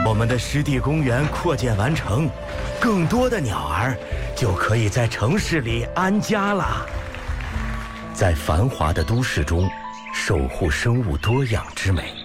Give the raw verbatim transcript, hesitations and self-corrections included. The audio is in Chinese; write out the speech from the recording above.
我们的湿地公园扩建完成，更多的鸟儿就可以在城市里安家了。在繁华的都市中，守护生物多样之美。